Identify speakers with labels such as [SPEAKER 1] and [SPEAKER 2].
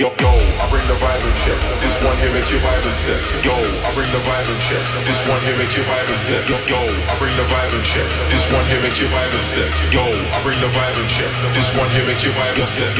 [SPEAKER 1] I bring the vibe and shit. This one here make you vibe and step. Yo, I bring the vibe and shit. This one here make you vibe and step. Yo, I bring the vibe and shit. This one here make you vibe and step. Yo, I bring the vibe and shit. This one here make you vibe and step.